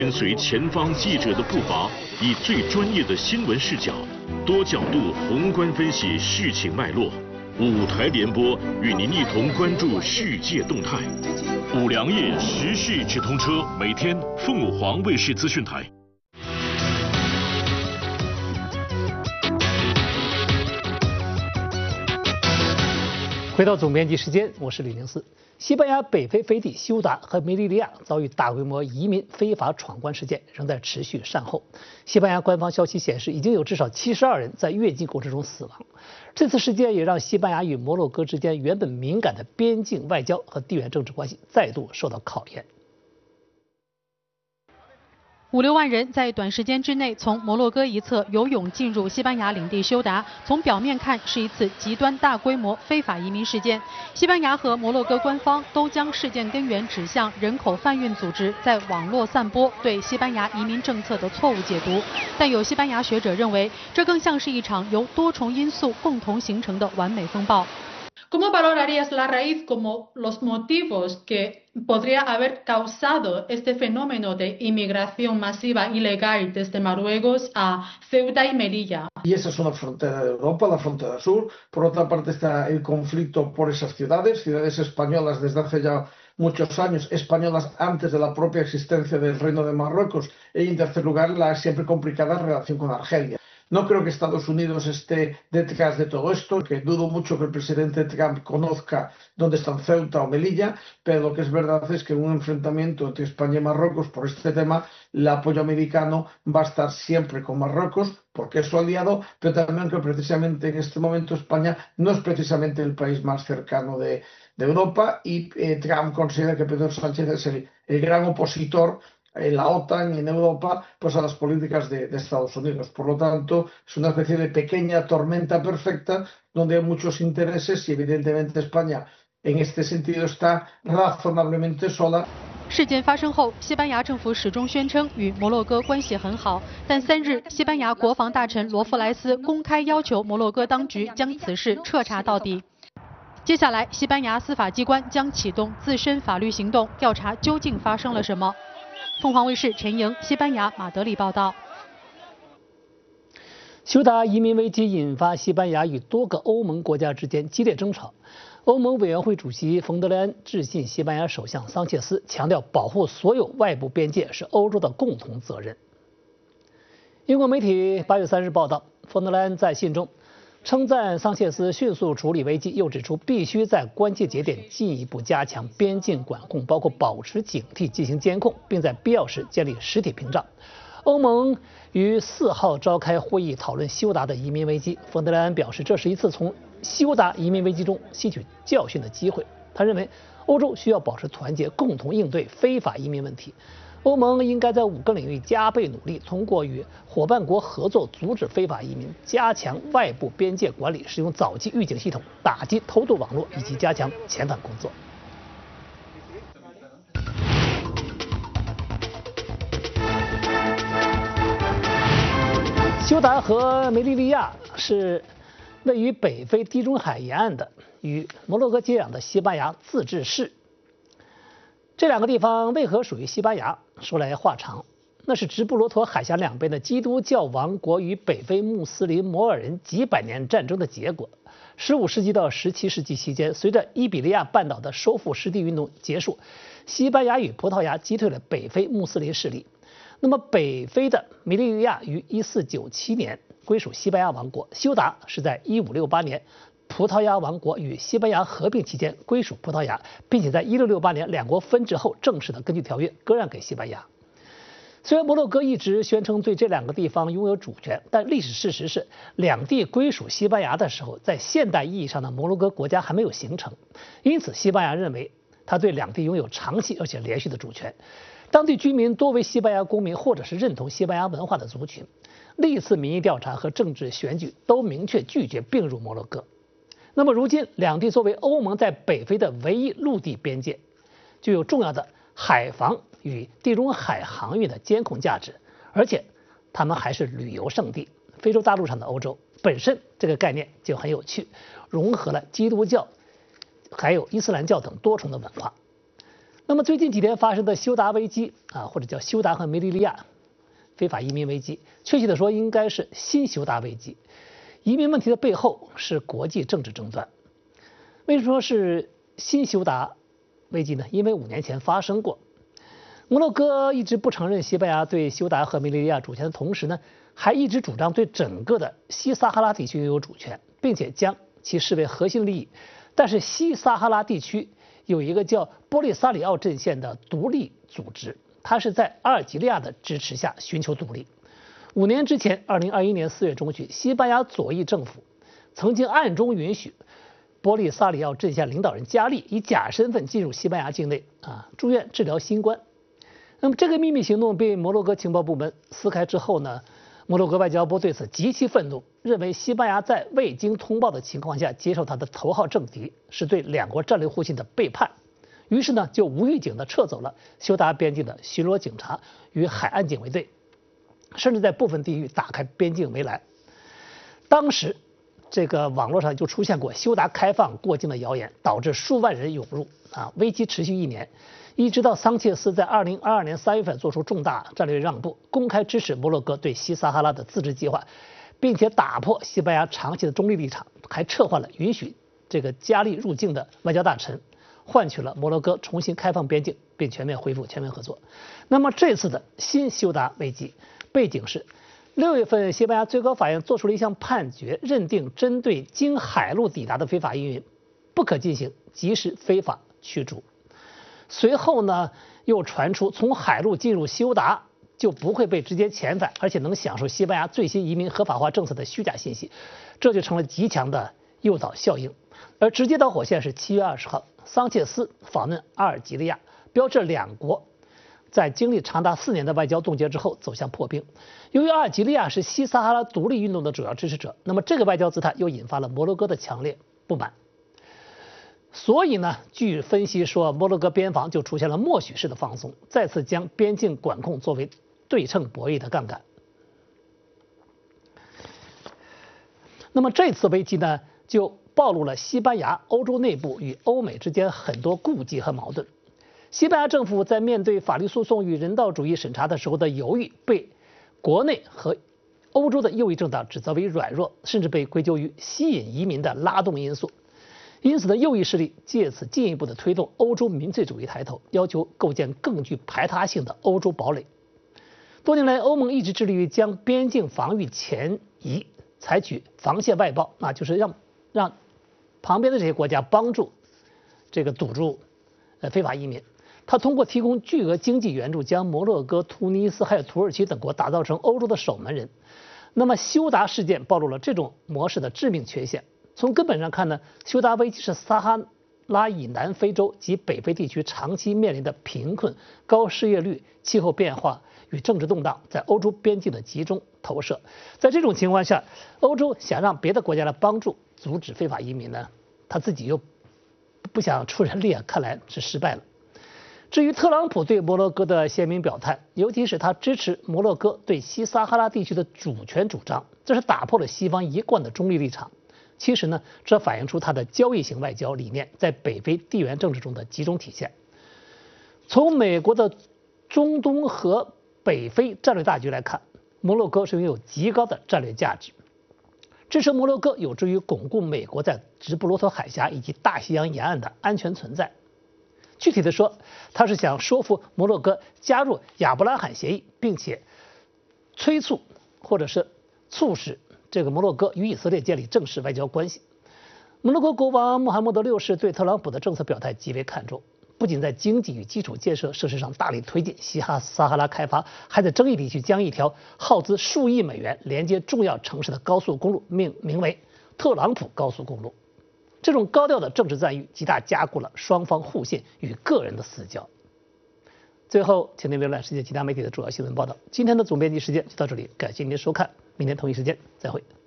跟随前方记者的步伐，以最专业的新闻视角，多角度宏观分析事情脉络。五台联播与您一同关注世界动态。五粮液时事直通车，每天凤凰卫视资讯台。 回到总编辑时间，我是李宁思。西班牙北非飞地休达和梅利利亚遭遇大规模移民非法闯关事件，仍在持续善后。西班牙官方消息显示，已经有至少72人在越境过程中死亡。这次事件也让西班牙与摩洛哥之间原本敏感的边境外交和地缘政治关系再度受到考验。 5、6万人在短时间之内从摩洛哥一侧游泳进入西班牙领地休达，从表面看是一次极端大规模非法移民事件。西班牙和摩洛哥官方都将事件根源指向人口贩运组织在网络散播对西班牙移民政策的错误解读，但有西班牙学者认为，这更像是一场由多重因素共同形成的完美风暴。 ¿Cómo valorarías la raíz como los motivos que podría haber causado este fenómeno de inmigración masiva ilegal desde Marruecos a Ceuta y Melilla? Y esa es una frontera de Europa, la frontera sur. Por otra parte está el conflicto por esas ciudades españolas desde hace ya muchos años, españolas antes de la propia existencia del Reino de Marruecos. Y en tercer lugar, la siempre complicada relación con Argelia. No creo que Estados Unidos esté detrás de todo esto, que dudo mucho que el presidente Trump conozca dónde están Ceuta o Melilla, pero lo que es verdad es que en un enfrentamiento entre España y Marruecos por este tema, el apoyo americano va a estar siempre con Marruecos, porque es su aliado, pero también que precisamente en este momento España no es precisamente el país más cercano de Europa y Trump considera que Pedro Sánchez es el gran opositor en la OTAN y en Europa pues a las políticas de Estados Unidos. Por lo tanto, es una especie de pequeña tormenta perfecta donde hay muchos intereses y evidentemente España en este sentido está razonablemente sola。 事件发生后，西班牙政府始终宣称与摩洛哥关系很好，但3日，西班牙国防大臣罗弗莱斯公开要求摩洛哥当局将此事彻查到底。接下来，西班牙司法机关将启动自身法律行动，调查究竟发生了什么。凤凰卫视陈莹，西班牙马德里报道。 休达移民危机引发西班牙与多个欧盟国家之间激烈争吵。欧盟委员会主席冯德莱恩致信西班牙首相桑切斯，强调保护所有外部边界是欧洲的共同责任。英国媒体8月3日报道，冯德莱恩在信中称赞桑切斯迅速处理危机，又指出必须在关键节点进一步加强边境管控，包括保持警惕、进行监控，并在必要时建立实体屏障。欧盟于4号召开会议讨论休达的移民危机。冯德莱恩表示，这是一次从休达移民危机中吸取教训的机会。他认为，欧洲需要保持团结，共同应对非法移民问题。欧盟应该在5个领域加倍努力，通过与伙伴国合作阻止非法移民，加强外部边界管理，使用早期预警系统，打击偷渡网络，以及加强遣返工作。休达和梅利利亚是位于北非地中海沿岸的与摩洛哥接壤的西班牙自治市。这2个地方为何属于西班牙？说来话长，那是直布罗陀海峡两边的基督教王国与北非穆斯林摩尔人几百年战争的结果。15世纪到17世纪期间，随着伊比利亚半岛的收复失地运动结束，西班牙与葡萄牙击退了北非穆斯林势力。那么北非的梅利利亚于1497年归属西班牙王国，休达是在1568年葡萄牙王国与西班牙合并期间归属葡萄牙，并且在1668年两国分治后正式的根据条约割让给西班牙。虽然摩洛哥一直宣称对这2个地方拥有主权，但历史事实是，两地归属西班牙的时候，在现代意义上的摩洛哥国家还没有形成，因此西班牙认为他对两地拥有长期而且连续的主权。当地居民多为西班牙公民或者是认同西班牙文化的族群。历次民意调查和政治选举都明确拒绝并入摩洛哥。那么如今，两地作为欧盟在北非的唯一陆地边界，具有重要的海防与地中海航运的监控价值，而且他们还是旅游胜地。非洲大陆上的欧洲本身这个概念就很有趣，融合了基督教还有伊斯兰教等多重的文化。 那么最近几天发生的休达危机啊，或者叫休达和梅利利亚非法移民危机，确切的说应该是新休达危机。移民问题的背后是国际政治争端。为什么说是新休达危机呢？因为5年前发生过。摩洛哥一直不承认西班牙对休达和梅利利亚主权的同时呢，还一直主张对整个的西撒哈拉地区拥有主权，并且将其视为核心利益。但是西撒哈拉地区有一个叫波利萨里奥阵线的独立组织，它是在阿尔及利亚的支持下寻求独立。5年之前，2021年4月中旬，西班牙左翼政府曾经暗中允许波利萨里奥阵线领导人加利以假身份进入西班牙境内住院治疗新冠。那么这个秘密行动被摩洛哥情报部门撕开之后呢，摩洛哥外交部对此极其愤怒，认为西班牙在未经通报的情况下接受他的头号政敌，是对两国战略互信的背叛。于是呢，就无预警地撤走了休达边境的巡逻警察与海岸警卫队，甚至在部分地域打开边境围栏。当时这个网络上就出现过休达开放过境的谣言，导致数万人涌入危机持续1年，一直到桑切斯在2022年3月份做出重大战略让步，公开支持摩洛哥对西撒哈拉的自治计划，并且打破西班牙长期的中立立场，还撤换了允许这个加利入境的外交大臣，换取了摩洛哥重新开放边境，并全面恢复全面合作。那么这次的新休达危机背景是6月份西班牙最高法院做出了一项判决，认定针对经海路抵达的非法移民不可进行即时非法驱逐。随后呢，又传出从海路进入休达就不会被直接遣返，而且能享受西班牙最新移民合法化政策的虚假信息，这就成了极强的诱导效应。而直接导火线是7月20号，桑切斯访问阿尔及利亚，标志两国在经历长达4年的外交冻结之后走向破冰。由于阿尔及利亚是西撒哈拉独立运动的主要支持者，那么这个外交姿态又引发了摩洛哥的强烈不满。所以呢，据分析说，摩洛哥边防就出现了默许式的放松，再次将边境管控作为对称博弈的杠杆。那么这次危机呢，就暴露了西班牙欧洲内部与欧美之间很多顾忌和矛盾。西班牙政府在面对法律诉讼与人道主义审查的时候的犹豫，被国内和欧洲的右翼政党指责为软弱，甚至被归咎于吸引移民的拉动因素。因此呢，右翼势力借此进一步的推动欧洲民粹主义抬头，要求构建更具排他性的欧洲堡垒。多年来，欧盟一直致力于将边境防御前移，采取防线外包，就是让旁边的这些国家帮助这个堵住非法移民。他通过提供巨额经济援助，将摩洛哥、突尼斯还有土耳其等国打造成欧洲的守门人。那么休达事件暴露了这种模式的致命缺陷。从根本上看呢，休达危机是撒哈拉以南非洲及北非地区长期面临的贫困、高失业率、气候变化与政治动荡在欧洲边境的集中投射。在这种情况下，欧洲想让别的国家来帮助阻止非法移民呢，他自己又不想出人力，看来是失败了。至于特朗普对摩洛哥的鲜明表态，尤其是他支持摩洛哥对西撒哈拉地区的主权主张，这是打破了西方一贯的中立立场。其实呢，这反映出他的交易型外交理念在北非地缘政治中的集中体现。从美国的中东和北非战略大局来看，摩洛哥是拥有极高的战略价值。支持摩洛哥有助于巩固美国在直布罗陀海峡以及大西洋沿岸的安全存在。具体的说，他是想说服摩洛哥加入亚伯拉罕协议，并且催促或者是促使这个摩洛哥与以色列建立正式外交关系。摩洛哥国王穆罕默德6世对特朗普的政策表态极为看重，不仅在经济与基础建设设施上大力推进西撒哈拉开发，还在争议地区将一条耗资数亿美元连接重要城市的高速公路命名为特朗普高速公路。这种高调的政治赞誉极大加固了双方互信与个人的私交。最后，请您浏览世界其他媒体的主要新闻报道。今天的总编辑时间就到这里，感谢您的收看，明天同一时间再会。